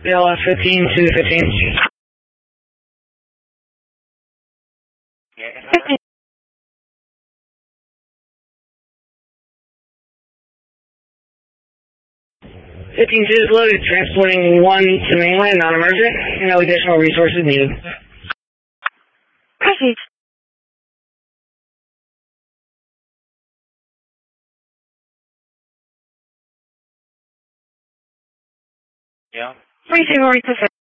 BLS 15 to 15. Yeah, 15 is loaded, transporting 1 to mainland, non-emergent. No additional resources needed. Proceed. yeah. Briefing or request.